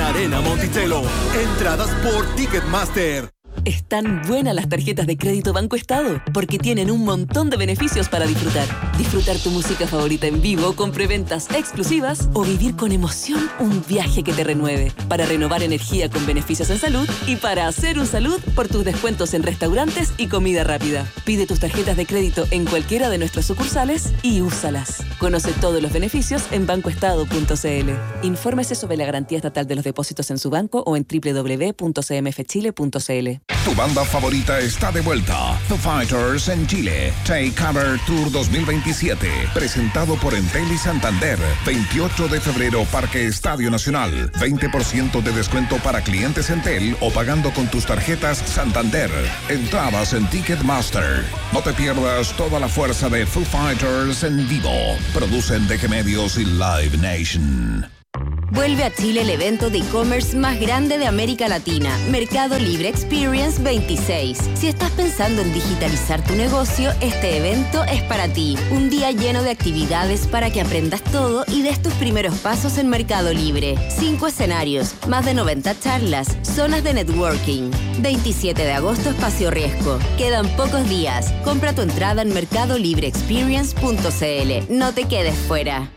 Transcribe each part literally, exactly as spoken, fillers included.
Arena Monticello. Entradas por Ticketmaster. Están buenas las tarjetas de crédito Banco Estado porque tienen un montón de beneficios para disfrutar. Disfrutar tu música favorita en vivo con preventas exclusivas o vivir con emoción un viaje que te renueve. Para renovar energía con beneficios en salud y para hacer un salud por tus descuentos en restaurantes y comida rápida. Pide tus tarjetas de crédito en cualquiera de nuestras sucursales y úsalas. Conoce todos los beneficios en bancoestado punto c l. Infórmese sobre la garantía estatal de los depósitos en su banco o en doble u doble u doble u punto c m f chile punto c l. Tu banda favorita está de vuelta. Foo Fighters en Chile. Take Cover Tour dos mil veintisiete. Presentado por Entel y Santander. veintiocho de febrero, Parque Estadio Nacional. veinte por ciento de descuento para clientes Entel o pagando con tus tarjetas Santander. Entradas en Ticketmaster. No te pierdas toda la fuerza de Foo Fighters en vivo. Producen D G Medios y Live Nation. Vuelve a Chile el evento de e-commerce más grande de América Latina, Mercado Libre Experience veintiséis. Si estás pensando en digitalizar tu negocio, este evento es para ti. Un día lleno de actividades para que aprendas todo y des tus primeros pasos en Mercado Libre. Cinco escenarios, más de noventa charlas, zonas de networking. veintisiete de agosto, Espacio Riesgo. Quedan pocos días. Compra tu entrada en mercado libre experience punto c l. No te quedes fuera.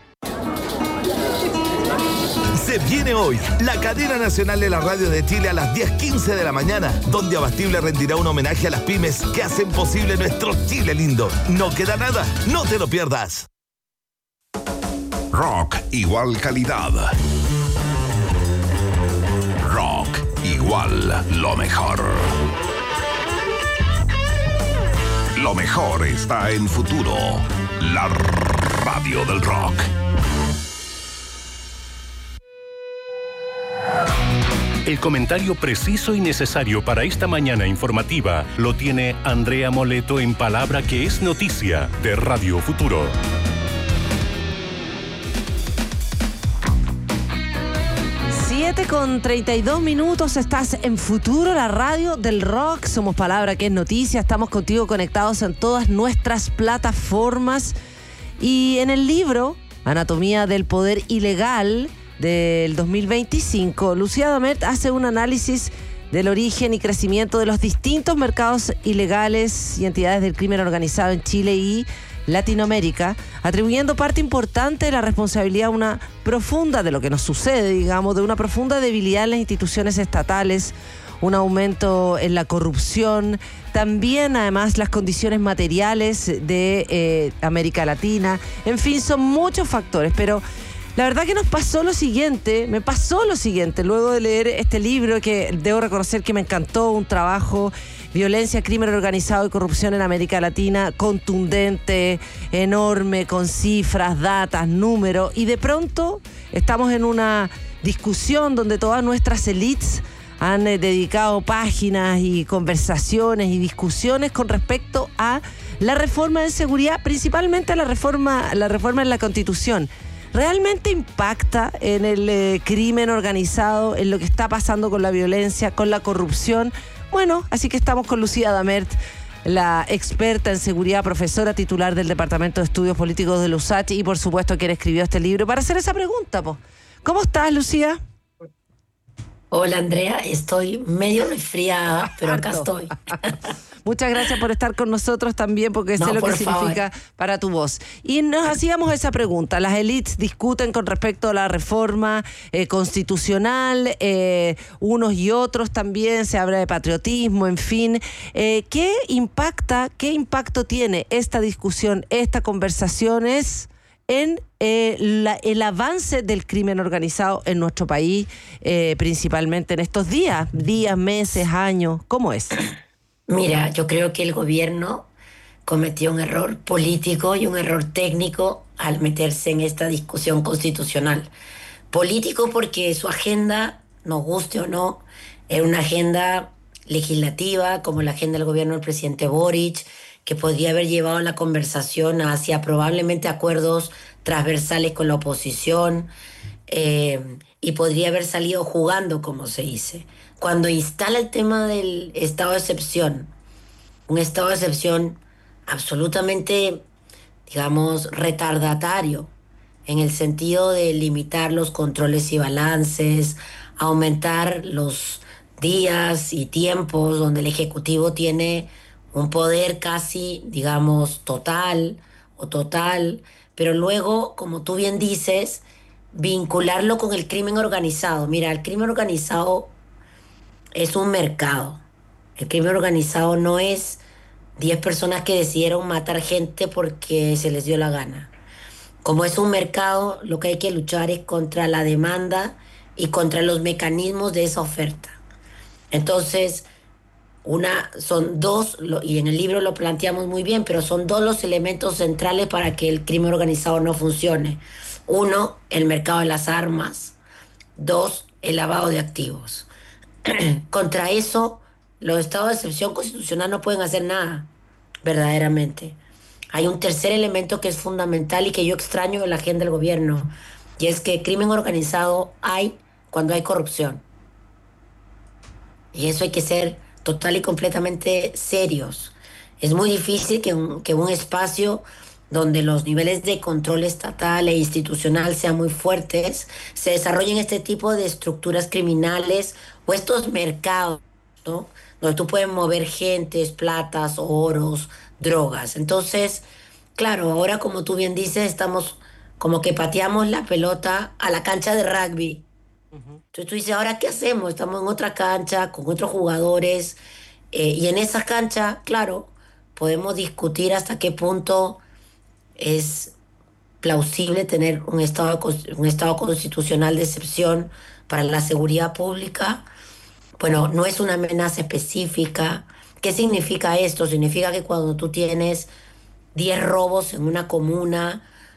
Se viene hoy la cadena nacional de la radio de Chile a las diez quince de la mañana, donde Abastible rendirá un homenaje a las pymes que hacen posible nuestro Chile lindo. No queda nada, no te lo pierdas. Rock igual calidad. Rock igual lo mejor. Lo mejor está en Futuro, la radio del rock. El comentario preciso y necesario para esta mañana informativa lo tiene Andrea Moleto en Palabra que es Noticia de Radio Futuro. siete con treinta y dos minutos, estás en Futuro, la radio del rock. Somos Palabra que es Noticia, estamos contigo conectados en todas nuestras plataformas. Y en el libro Anatomía del Poder Ilegal del dos mil veinticinco, Lucía Damet hace un análisis del origen y crecimiento de los distintos mercados ilegales y entidades del crimen organizado en Chile y Latinoamérica, atribuyendo parte importante de la responsabilidad a una profunda, de lo que nos sucede, digamos, de una profunda debilidad en las instituciones estatales, un aumento en la corrupción, también además las condiciones materiales de eh, América Latina, en fin, son muchos factores, pero la verdad que nos pasó lo siguiente, me pasó lo siguiente, luego de leer este libro que debo reconocer que me encantó, un trabajo, Violencia, Crimen Organizado y Corrupción en América Latina, contundente, enorme, con cifras, datas, números, y de pronto estamos en una discusión donde todas nuestras élites han eh, dedicado páginas y conversaciones y discusiones con respecto a la reforma de seguridad, principalmente a la reforma, la reforma en la Constitución. ¿Realmente impacta en el eh, crimen organizado, en lo que está pasando con la violencia, con la corrupción? Bueno, así que estamos con Lucía Damet, la experta en seguridad, profesora titular del Departamento de Estudios Políticos de la U S A C H y por supuesto quien escribió este libro, para hacer esa pregunta, po. ¿Cómo estás, Lucía? Hola, Andrea, estoy medio resfriada, pero acá estoy. Muchas gracias por estar con nosotros también, porque no, sé lo que favor. significa para tu voz. Y nos hacíamos esa pregunta. Las élites discuten con respecto a la reforma eh, constitucional, eh, unos y otros también, se habla de patriotismo, en fin. Eh, ¿Qué impacta, qué impacto tiene esta discusión, esta conversación es en eh, la, el avance del crimen organizado en nuestro país, eh, principalmente en estos días, días, meses, años? ¿Cómo es? Mira, yo creo que el gobierno cometió un error político y un error técnico al meterse en esta discusión constitucional. Político porque su agenda, nos guste o no, era una agenda legislativa, como la agenda del gobierno del presidente Boric, que podría haber llevado la conversación hacia probablemente acuerdos transversales con la oposición, eh, y podría haber salido jugando, como se dice. Cuando instala el tema del estado de excepción, un estado de excepción absolutamente, digamos, retardatario, en el sentido de limitar los controles y balances, aumentar los días y tiempos donde el Ejecutivo tiene un poder casi, digamos, total o total, pero luego, como tú bien dices, vincularlo con el crimen organizado. Mira, el crimen organizado es un mercado. El crimen organizado no es diez personas que decidieron matar gente porque se les dio la gana. Como es un mercado, lo que hay que luchar es contra la demanda y contra los mecanismos de esa oferta. Entonces, una, son dos, y en el libro lo planteamos muy bien, pero son dos los elementos centrales para que el crimen organizado no funcione. Uno, el mercado de las armas. Dos, el lavado de activos. Contra eso, los estados de excepción constitucional no pueden hacer nada, verdaderamente. Hay un tercer elemento que es fundamental y que yo extraño de la agenda del gobierno, y es que crimen organizado hay cuando hay corrupción. Y eso hay que ser total y completamente serios. Es muy difícil que un, que un espacio donde los niveles de control estatal e institucional sean muy fuertes, se desarrollen este tipo de estructuras criminales o estos mercados, ¿no?, donde tú puedes mover gentes, platas, oros, drogas. Entonces, claro, ahora como tú bien dices, estamos como que pateamos la pelota a la cancha de rugby. Uh-huh. Entonces tú dices, ¿ahora qué hacemos? Estamos en otra cancha, con otros jugadores, eh, y en esa cancha, claro, podemos discutir hasta qué punto es plausible tener un estado, un estado constitucional de excepción para la seguridad pública. Bueno, no es una amenaza específica. ¿Qué significa esto? Significa que cuando tú tienes diez robos en una comuna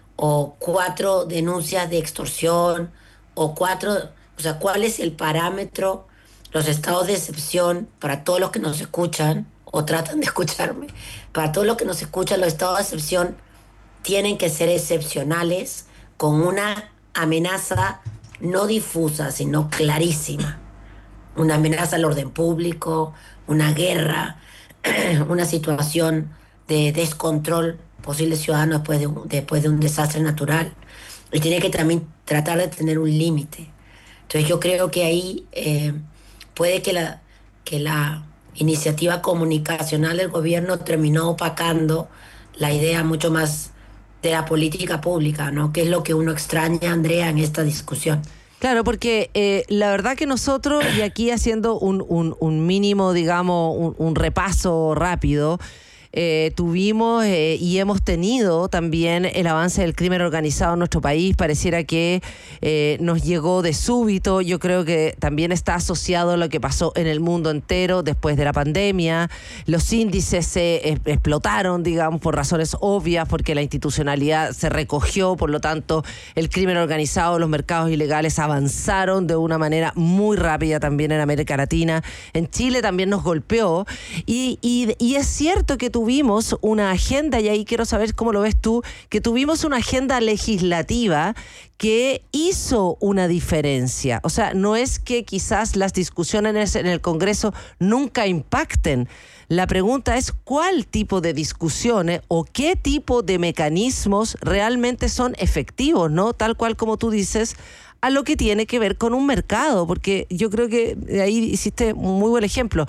o cuatro denuncias de extorsión o cuatro, o sea, ¿cuál es el parámetro? Los estados de excepción, para todos los que nos escuchan o tratan de escucharme, para todos los que nos escuchan, los estados de excepción tienen que ser excepcionales, con una amenaza no difusa, sino clarísima. Una amenaza al orden público, una guerra, una situación de descontrol posible ciudadano después de, un, después de un desastre natural. Y tiene que también tratar de tener un límite. Entonces yo creo que ahí eh, puede que la, que la iniciativa comunicacional del gobierno terminó opacando la idea mucho más de la política pública, ¿no? Que es lo que uno extraña, Andrea, en esta discusión. Claro, porque eh, la verdad que nosotros, y aquí haciendo un, un, un mínimo, digamos, un, un repaso rápido, Eh, tuvimos eh, y hemos tenido también el avance del crimen organizado en nuestro país. Pareciera que eh, nos llegó de súbito. Yo creo que también está asociado a lo que pasó en el mundo entero después de la pandemia. Los índices se eh, explotaron, digamos, por razones obvias, porque la institucionalidad se recogió. Por lo tanto, el crimen organizado, los mercados ilegales avanzaron de una manera muy rápida también en América Latina. En Chile también nos golpeó. Y, y, y es cierto que tuvimos una agenda, y ahí quiero saber cómo lo ves tú, que tuvimos una agenda legislativa que hizo una diferencia. O sea, no es que quizás las discusiones en el Congreso nunca impacten. La pregunta es cuál tipo de discusiones o qué tipo de mecanismos realmente son efectivos, ¿no? Tal cual como tú dices, a lo que tiene que ver con un mercado, porque yo creo que ahí hiciste un muy buen ejemplo.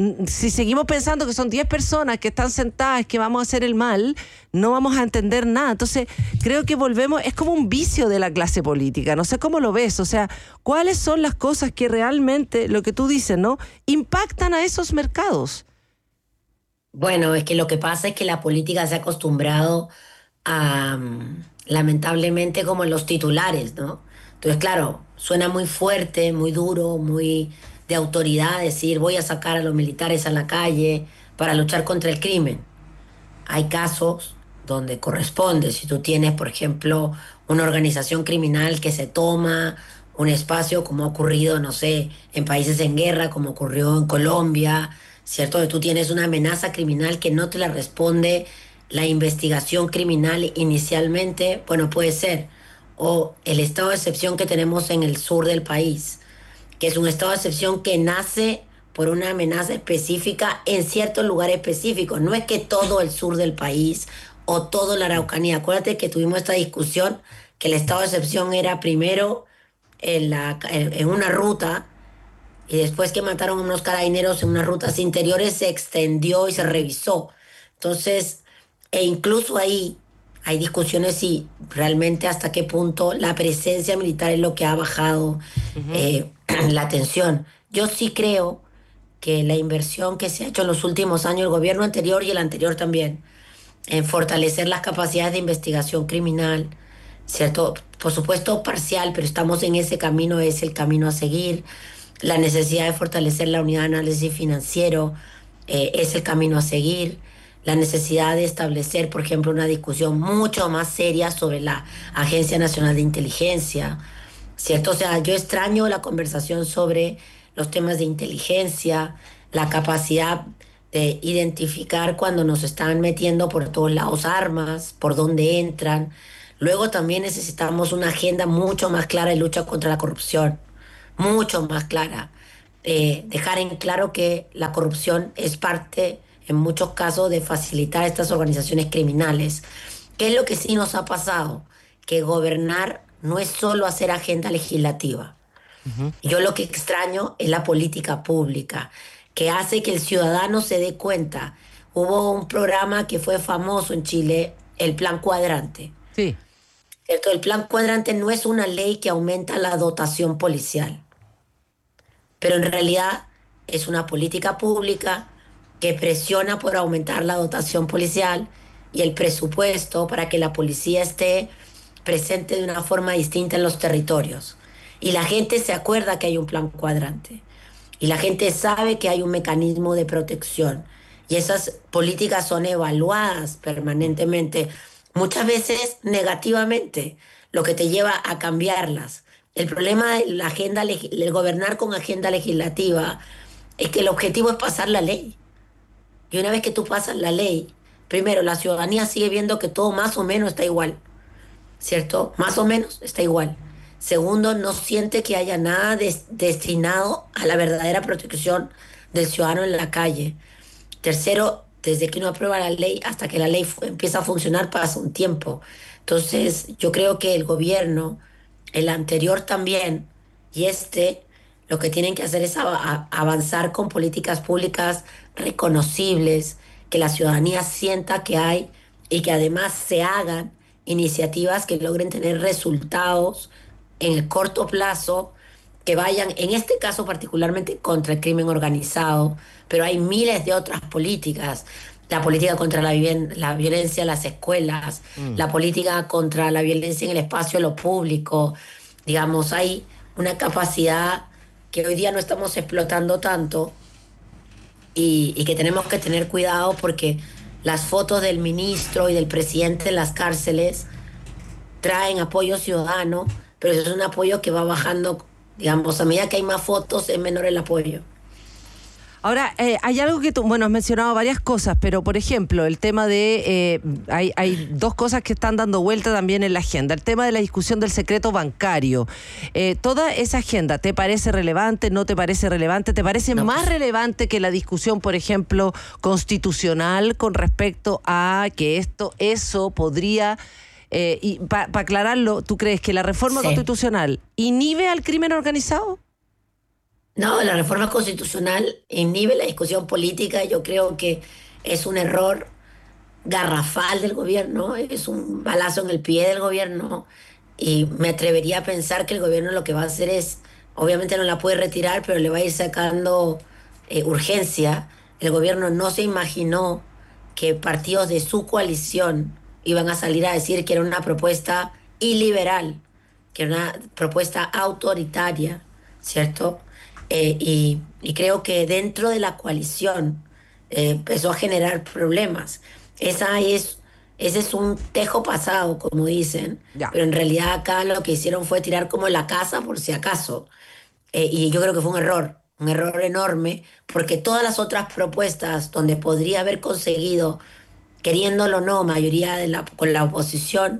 Si seguimos pensando que son diez personas que están sentadas, que vamos a hacer el mal, no vamos a entender nada. Entonces, creo que volvemos, es como un vicio de la clase política. No sé cómo lo ves, o sea, ¿cuáles son las cosas que realmente, lo que tú dices, ¿no?, impactan a esos mercados? Bueno, es que lo que pasa es que la política se ha acostumbrado a, lamentablemente, como en los titulares, ¿no? Entonces, claro, suena muy fuerte, muy duro, muy de autoridad decir voy a sacar a los militares a la calle para luchar contra el crimen. Hay casos donde corresponde. Si tú tienes, por ejemplo, una organización criminal que se toma un espacio, como ha ocurrido, no sé, en países en guerra, como ocurrió en Colombia, ¿cierto? Que tú tienes una amenaza criminal que no te la responde la investigación criminal inicialmente, bueno, puede ser. O el estado de excepción que tenemos en el sur del país, que es un estado de excepción que nace por una amenaza específica en ciertos lugares específicos. No es que todo el sur del país o toda la Araucanía. Acuérdate que tuvimos esta discusión que el estado de excepción era primero en, la, en, en una ruta, y después que mataron a unos carabineros en unas rutas interiores se extendió y se revisó. Entonces, e incluso ahí hay discusiones si realmente hasta qué punto la presencia militar es lo que ha bajado uh-huh. eh, la tensión. Yo sí creo que la inversión que se ha hecho en los últimos años, el gobierno anterior y el anterior también, en fortalecer las capacidades de investigación criminal, ¿cierto? Por supuesto parcial, pero estamos en ese camino, es el camino a seguir. La necesidad de fortalecer la unidad de análisis financiero eh, es el camino a seguir. La necesidad de establecer, por ejemplo, una discusión mucho más seria sobre la Agencia Nacional de Inteligencia, ¿cierto? O sea, yo extraño la conversación sobre los temas de inteligencia, la capacidad de identificar cuando nos están metiendo por todos lados armas, por dónde entran. Luego también necesitamos una agenda mucho más clara de lucha contra la corrupción, mucho más clara. Eh, dejar en claro que la corrupción es parte, en muchos casos, de facilitar estas organizaciones criminales. ¿Qué es lo que sí nos ha pasado? Que gobernar no es solo hacer agenda legislativa. Uh-huh. Yo lo que extraño es la política pública, que hace que el ciudadano se dé cuenta. Hubo un programa que fue famoso en Chile, el Plan Cuadrante. Sí. ¿Cierto? El Plan Cuadrante no es una ley que aumenta la dotación policial, pero en realidad es una política pública que presiona por aumentar la dotación policial y el presupuesto para que la policía esté presente de una forma distinta en los territorios. Y la gente se acuerda que hay un Plan Cuadrante. Y la gente sabe que hay un mecanismo de protección. Y esas políticas son evaluadas permanentemente, muchas veces negativamente, lo que te lleva a cambiarlas. El problema de la agenda, el gobernar con agenda legislativa, es que el objetivo es pasar la ley. Y una vez que tú pasas la ley, primero, la ciudadanía sigue viendo que todo más o menos está igual, ¿cierto? Más o menos está igual. Segundo, no siente que haya nada des- destinado a la verdadera protección del ciudadano en la calle. Tercero, desde que uno aprueba la ley hasta que la ley fu- empieza a funcionar pasa un tiempo. Entonces, yo creo que el gobierno, el anterior también, y este, lo que tienen que hacer es av- a- avanzar con políticas públicas reconocibles, que la ciudadanía sienta que hay y que además se hagan iniciativas que logren tener resultados en el corto plazo, que vayan, en este caso particularmente, contra el crimen organizado, pero hay miles de otras políticas. La política contra la, vivien- la violencia en las escuelas, mm. la política contra la violencia en el espacio, lo público. Digamos, hay una capacidad que hoy día no estamos explotando tanto y, y que tenemos que tener cuidado porque las fotos del ministro y del presidente en las cárceles traen apoyo ciudadano, pero eso es un apoyo que va bajando, digamos, a medida que hay más fotos es menor el apoyo. Ahora, eh, hay algo que tú, bueno, has mencionado varias cosas, pero por ejemplo, el tema de, eh, hay, hay dos cosas que están dando vuelta también en la agenda. El tema de la discusión del secreto bancario. Eh, ¿Toda esa agenda te parece relevante, no te parece relevante? ¿Te parece no, más pues... relevante que la discusión, por ejemplo, constitucional con respecto a que esto, eso podría... Eh, y para pa aclararlo, ¿tú crees que la reforma sí. constitucional inhibe al crimen organizado? No, la reforma constitucional inhibe la discusión política. Yo creo que es un error garrafal del gobierno, es un balazo en el pie del gobierno y me atrevería a pensar que el gobierno lo que va a hacer es, obviamente no la puede retirar, pero le va a ir sacando eh, urgencia. El gobierno no se imaginó que partidos de su coalición iban a salir a decir que era una propuesta iliberal, que era una propuesta autoritaria, ¿cierto? Eh, y, y creo que dentro de la coalición eh, empezó a generar problemas. Esa es, ese es un tejo pasado, como dicen, ya. Pero en realidad acá lo que hicieron fue tirar como la casa por si acaso. Eh, y yo creo que fue un error, un error enorme, porque todas las otras propuestas donde podría haber conseguido, queriéndolo o no, mayoría de la, con la oposición,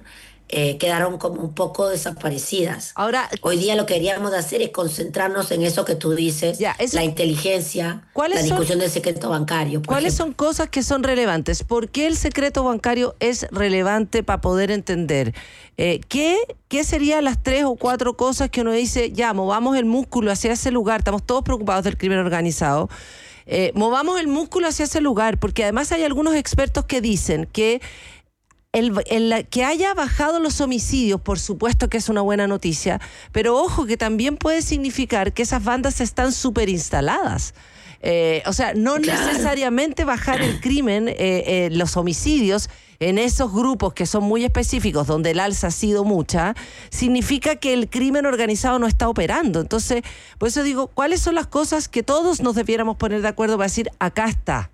eh, quedaron como un poco desaparecidas. Ahora, hoy día lo que queríamos hacer es concentrarnos en eso que tú dices, ya, eso, la inteligencia, la discusión son, del secreto bancario. ¿Cuáles ejemplo? son cosas que son relevantes? ¿Por qué el secreto bancario es relevante para poder entender? Eh, ¿qué, ¿Qué serían las tres o cuatro cosas que uno dice, ya, movamos el músculo hacia ese lugar? Estamos todos preocupados del crimen organizado. Eh, movamos el músculo hacia ese lugar, porque además hay algunos expertos que dicen que El, el, que haya bajado los homicidios, por supuesto que es una buena noticia, pero ojo que también puede significar que esas bandas están súper instaladas. Eh, o sea, no claro. necesariamente bajar el crimen, eh, eh, los homicidios en esos grupos que son muy específicos, donde el alza ha sido mucha, significa que el crimen organizado no está operando. Entonces, por eso digo, ¿cuáles son las cosas que todos nos debiéramos poner de acuerdo para decir, acá está?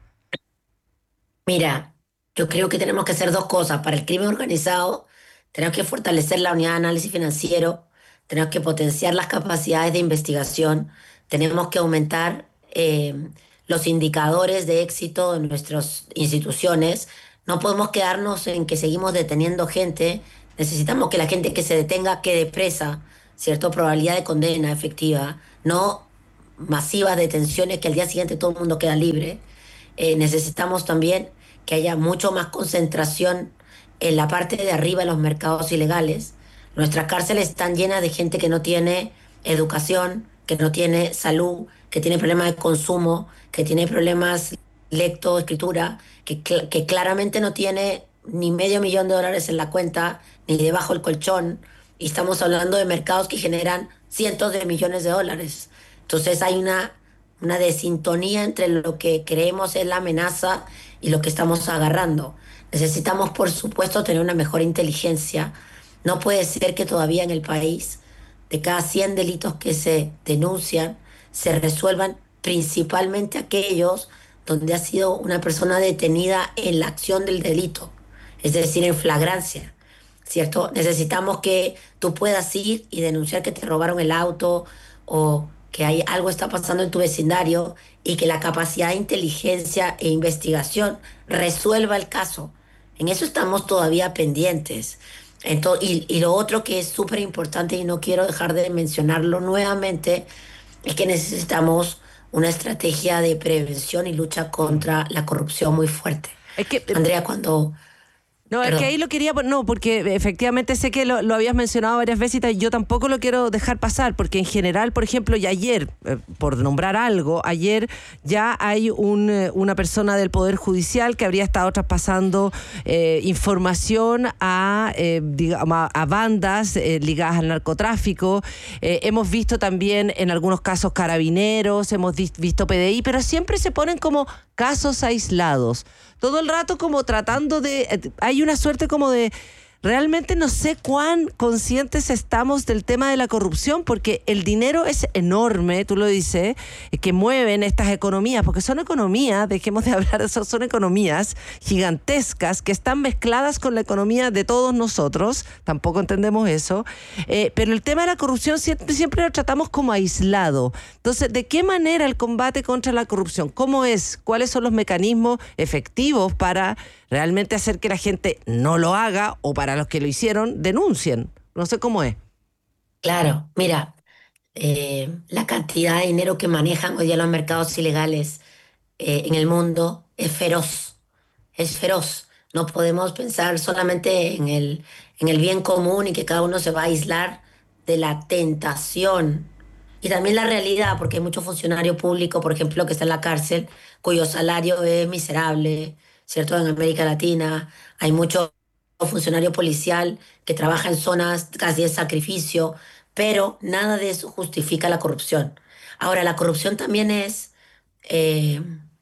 Mira, yo creo que tenemos que hacer dos cosas. Para el crimen organizado, tenemos que fortalecer la unidad de análisis financiero, tenemos que potenciar las capacidades de investigación, tenemos que aumentar eh, los indicadores de éxito de nuestras instituciones. No podemos quedarnos en que seguimos deteniendo gente. Necesitamos que la gente que se detenga quede presa, ¿cierto? Probabilidad de condena efectiva, no masivas detenciones que al día siguiente todo el mundo queda libre. Eh, necesitamos también que haya mucho más concentración en la parte de arriba de los mercados ilegales. Nuestras cárceles están llenas de gente que no tiene educación, que no tiene salud, que tiene problemas de consumo, que tiene problemas lecto, escritura, que, cl- que claramente no tiene ni medio millón de dólares en la cuenta, ni debajo del colchón. Y estamos hablando de mercados que generan cientos de millones de dólares. Entonces hay una, una desintonía entre lo que creemos es la amenaza y lo que estamos agarrando. Necesitamos, por supuesto, tener una mejor inteligencia. No puede ser que todavía en el país, de cada cien delitos que se denuncian, se resuelvan principalmente aquellos donde ha sido una persona detenida en la acción del delito, es decir, en flagrancia, ¿cierto? Necesitamos que tú puedas ir y denunciar que te robaron el auto o que hay, algo está pasando en tu vecindario y que la capacidad de inteligencia e investigación resuelva el caso. En eso estamos todavía pendientes. Entonces, y, y lo otro que es súper importante y no quiero dejar de mencionarlo nuevamente es que necesitamos una estrategia de prevención y lucha contra la corrupción muy fuerte. Es que, Andrea, cuando... No, Perdón. Es que ahí lo quería... No, porque efectivamente sé que lo, lo habías mencionado varias veces y yo tampoco lo quiero dejar pasar, porque en general, por ejemplo, y ayer, eh, por nombrar algo, ayer ya hay un, una persona del Poder Judicial que habría estado traspasando eh, información a, eh, digamos, a, a bandas eh, ligadas al narcotráfico. Eh, hemos visto también en algunos casos carabineros, hemos visto P D I, pero siempre se ponen como casos aislados. Todo el rato como tratando de... Hay una suerte como de... Realmente no sé cuán conscientes estamos del tema de la corrupción, porque el dinero es enorme, tú lo dices, que mueven estas economías, porque son economías, dejemos de hablar de eso, son economías gigantescas que están mezcladas con la economía de todos nosotros, tampoco entendemos eso, eh, pero el tema de la corrupción siempre, siempre lo tratamos como aislado. Entonces, ¿de qué manera el combate contra la corrupción? ¿Cómo es? ¿Cuáles son los mecanismos efectivos para realmente hacer que la gente no lo haga o para los que lo hicieron denuncien? No sé cómo es. Claro, mira, eh, la cantidad de dinero que manejan hoy día los mercados ilegales eh, en el mundo es feroz, es feroz. No podemos pensar solamente en el, en el bien común y que cada uno se va a aislar de la tentación. Y también la realidad, porque hay muchos funcionarios públicos, por ejemplo, que están en la cárcel, cuyo salario es miserable, ¿cierto? En América Latina hay mucho funcionario policial que trabaja en zonas casi de sacrificio, pero nada de eso justifica la corrupción. Ahora, la corrupción también es eh,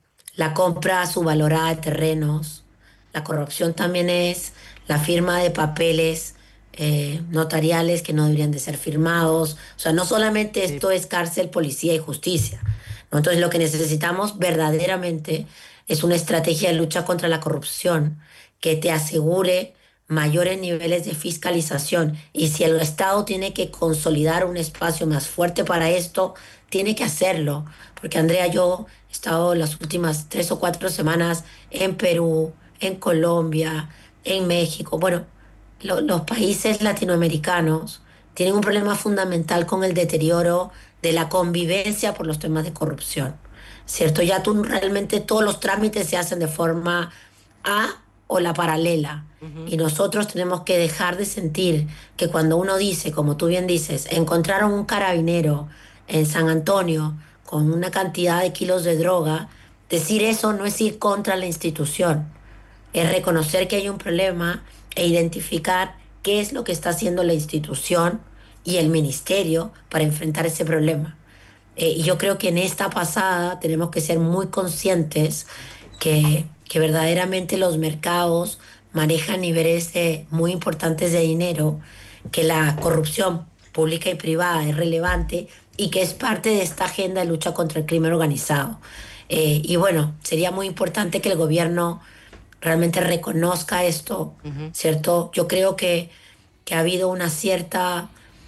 la compra subvalorada de terrenos, la corrupción también es la firma de papeles eh, notariales que no deberían de ser firmados. O sea, no solamente esto es cárcel, policía y justicia, ¿no? Entonces, lo que necesitamos verdaderamente es una estrategia de lucha contra la corrupción que te asegure mayores niveles de fiscalización. Y si el Estado tiene que consolidar un espacio más fuerte para esto, tiene que hacerlo. Porque, Andrea, yo he estado las últimas tres o cuatro semanas en Perú, en Colombia, en México. Bueno, lo, los países latinoamericanos tienen un problema fundamental con el deterioro de la convivencia por los temas de corrupción, ¿cierto? Ya tú realmente todos los trámites se hacen de forma A o la paralela. Uh-huh. Y nosotros tenemos que dejar de sentir que cuando uno dice, como tú bien dices, encontraron un carabinero en San Antonio con una cantidad de kilos de droga, decir eso no es ir contra la institución, es reconocer que hay un problema e identificar qué es lo que está haciendo la institución y el ministerio para enfrentar ese problema. Eh, y yo creo que en esta pasada tenemos que ser muy conscientes que, que verdaderamente los mercados manejan niveles de, muy importantes de dinero, que la corrupción pública y privada es relevante y que es parte de esta agenda de lucha contra el crimen organizado. Eh, y bueno, sería muy importante que el gobierno realmente reconozca esto, uh-huh. ¿cierto? Yo creo que, que ha habido una cierta,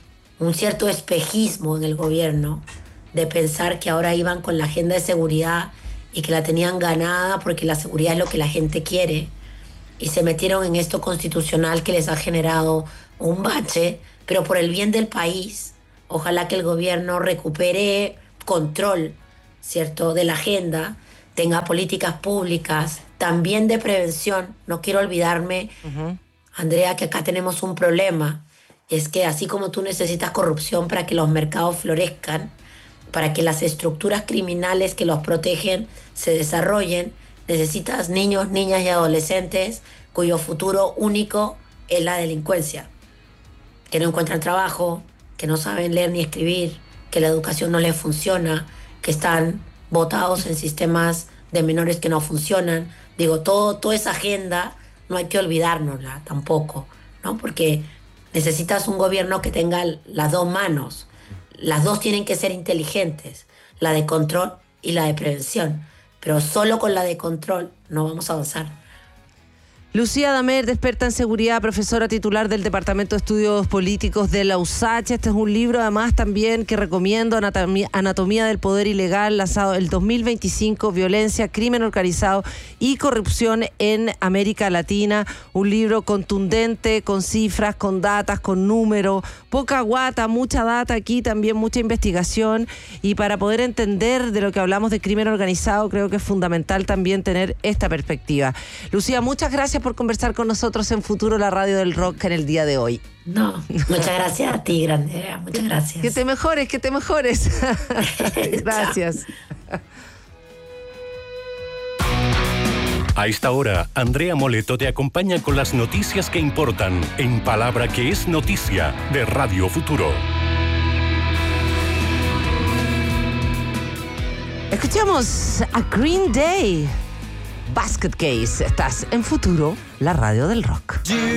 un cierto espejismo en el gobierno de pensar que ahora iban con la agenda de seguridad y que la tenían ganada porque la seguridad es lo que la gente quiere, y se metieron en esto constitucional que les ha generado un bache, pero por el bien del país, ojalá que el gobierno recupere control, ¿cierto?, de la agenda, tenga políticas públicas, también de prevención. No quiero olvidarme, uh-huh. Andrea, que acá tenemos un problema. Es que así como tú necesitas corrupción para que los mercados florezcan, para que las estructuras criminales que los protegen se desarrollen, necesitas niños, niñas y adolescentes cuyo futuro único es la delincuencia, que no encuentran trabajo, que no saben leer ni escribir, que la educación no les funciona, que están botados en sistemas de menores que no funcionan. Digo, todo, toda esa agenda no hay que olvidárnosla tampoco, ¿no? Porque necesitas un gobierno que tenga las dos manos. Las dos tienen que ser inteligentes, la de control y la de prevención. Pero solo con la de control no vamos a avanzar. Lucía Damer, experta en seguridad, profesora titular del Departamento de Estudios Políticos de la U S A H. Este es un libro, además, también que recomiendo, Anatomía, Anatomía del Poder Ilegal, lanzado el dos mil veinticinco, Violencia, Crimen Organizado y Corrupción en América Latina. Un libro contundente, con cifras, con datas, con números, poca guata, mucha data aquí, también mucha investigación. Y para poder entender de lo que hablamos de crimen organizado, creo que es fundamental también tener esta perspectiva. Lucía, muchas gracias por conversar con nosotros en Futuro, la radio del rock, en el día de hoy. No, muchas gracias a ti, grande. Muchas gracias. Que te mejores, que te mejores. Gracias. A esta hora, Andrea Moleto te acompaña con las noticias que importan en Palabra que es Noticia de Radio Futuro. Escuchamos a Green Day. Basket Case. Estás en Futuro, la radio del rock.